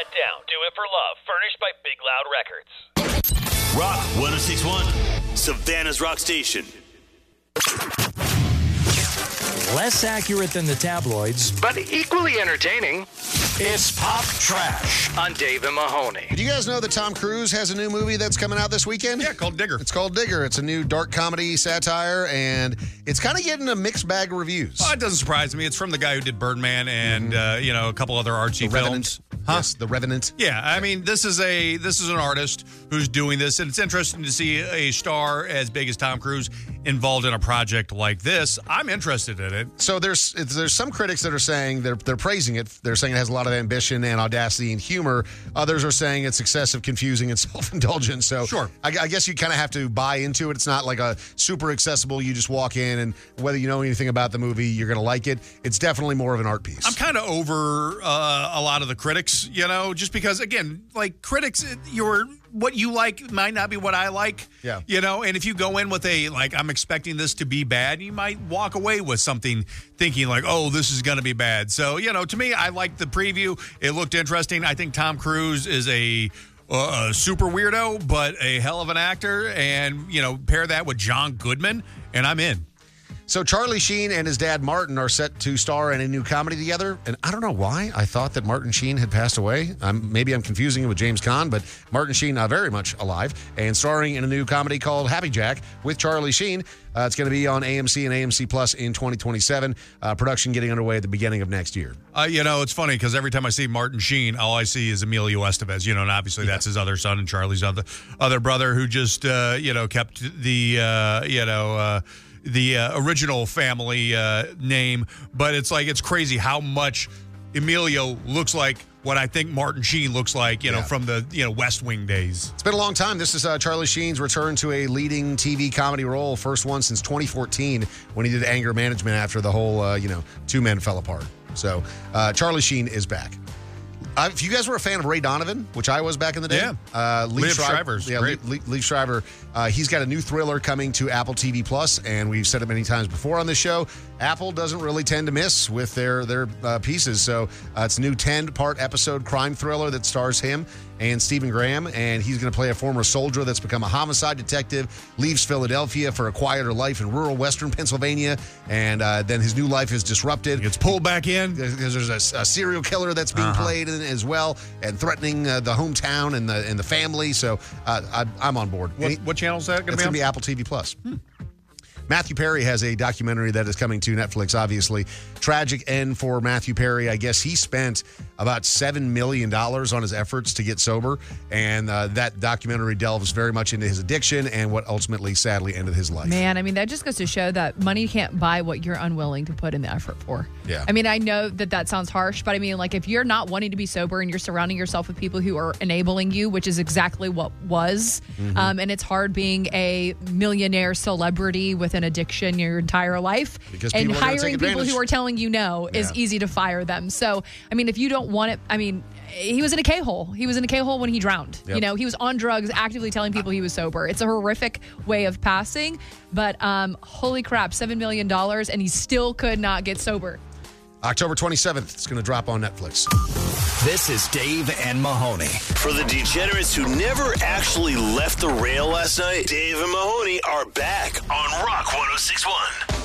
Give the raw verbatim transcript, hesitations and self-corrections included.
Let Down, Do It for Love, furnished by Big Loud Records. Rock one oh six point one, Savannah's Rock Station. Less accurate than the tabloids, but equally entertaining. It's Pop Trash on Dave and Mahoney. Did you guys know that Tom Cruise has a new movie that's coming out this weekend? Yeah, called Digger. It's called Digger. It's a new dark comedy satire, and it's kind of getting a mixed bag of reviews. Oh, it doesn't surprise me. It's from the guy who did Birdman and mm-hmm. uh, you know a couple other artsy The films. Revenant. Huh? Yes, The Revenant. Yeah, I mean this is a this is an artist who's doing this, and it's interesting to see a star as big as Tom Cruise involved in a project like this. I'm interested in it. So there's there's some critics that are saying they're they're praising it. They're saying it has a lot of ambition and audacity and humor. Others are saying it's excessive, confusing, and self-indulgent. So sure. I, I guess you kind of have to buy into it. It's not like a super accessible, you just walk in and whether you know anything about the movie, you're going to like it. It's definitely more of an art piece. I'm kind of over uh, a lot of the critics, you know, just because, again, like critics, you're what you like might not be what I like. Yeah. You know, and if you go in with a, like, I'm expecting this to be bad, you might walk away with something thinking like, oh, this is going to be bad. So, you know, to me, I liked the preview. It looked interesting. I think Tom Cruise is a, uh, a super weirdo, but a hell of an actor. And, you know, pair that with John Goodman, and I'm in. So Charlie Sheen and his dad Martin are set to star in a new comedy together, and I don't know why I thought that Martin Sheen had passed away. Um, maybe I'm confusing it with James Caan, but Martin Sheen uh, very much alive and starring in a new comedy called Happy Jack with Charlie Sheen. Uh, it's going to be on A M C and A M C Plus in twenty twenty-seven. Uh, production getting underway at the beginning of next year. Uh, you know, it's funny because every time I see Martin Sheen, all I see is Emilio Estevez. You know, and obviously yeah. that's his other son and Charlie's other other brother who just uh, you know kept the uh, you know. Uh, the uh, original family uh, name, but it's like it's crazy how much Emilio looks like what I think Martin Sheen looks like, you know, yeah. from the, you know, West Wing days. It's been a long time. This is uh, Charlie Sheen's return to a leading T V comedy role, first one since twenty fourteen when he did Anger Management after the whole, uh, you know, Two Men fell apart. So uh, Charlie Sheen is back. Uh, if you guys were a fan of Ray Donovan, which I was back in the day, yeah, uh, Lee Liev Schreiber, Schreiber's yeah, great. Lee, Lee Schreiber, uh, he's got a new thriller coming to Apple T V Plus, and we've said it many times before on this show. Apple doesn't really tend to miss with their their uh, pieces, so uh, it's a new ten-part episode crime thriller that stars him and Stephen Graham, and he's going to play a former soldier that's become a homicide detective, leaves Philadelphia for a quieter life in rural western Pennsylvania, and uh, then his new life is disrupted. He gets pulled back in. There's, there's a, a serial killer that's being uh-huh. played in as well, and threatening uh, the hometown and the and the family. So uh, I, I'm on board. What, what channel is that going to be on? It's going to be Apple T V Plus. Hmm. Matthew Perry has a documentary that is coming to Netflix, obviously. Tragic end for Matthew Perry. I guess he spent about seven million dollars on his efforts to get sober, and uh, that documentary delves very much into his addiction and what ultimately, sadly, ended his life. Man, I mean, that just goes to show that money can't buy what you're unwilling to put in the effort for. Yeah. I mean, I know that that sounds harsh, but I mean, like, if you're not wanting to be sober and you're surrounding yourself with people who are enabling you, which is exactly what was, mm-hmm. um, and it's hard being a millionaire celebrity with an addiction your entire life, because and people hiring people who are telling you no yeah. is easy to fire them. So, I mean, if you don't want it, I mean, he was in a K-hole. He was in a K-hole when he drowned. Yep. You know, he was on drugs, actively telling people he was sober. It's a horrific way of passing, but um, holy crap, seven million dollars, and he still could not get sober. October twenty-seventh, it's going to drop on Netflix. This is Dave and Mahoney. For the degenerates who never actually left the rail last night, Dave and Mahoney are back on Rock one oh six point one.